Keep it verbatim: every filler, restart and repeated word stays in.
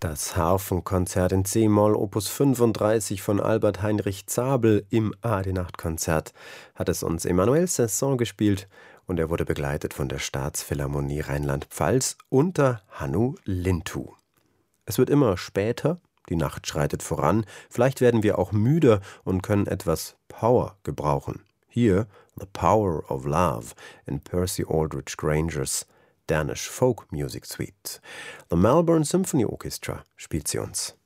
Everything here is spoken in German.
Das Harfenkonzert in c-Moll Opus fünfunddreißig von Albert Heinrich Zabel im A D Nachtkonzert hat es uns Emmanuel Saint-Saëns gespielt und er wurde begleitet von der Staatsphilharmonie Rheinland-Pfalz unter Hannu Lintu. Es wird immer später, die Nacht schreitet voran, vielleicht werden wir auch müder und können etwas Power gebrauchen. Hier The Power of Love in Percy Aldrich Grangers Danish Folk Music Suite. The Melbourne Symphony Orchestra spielt sie uns.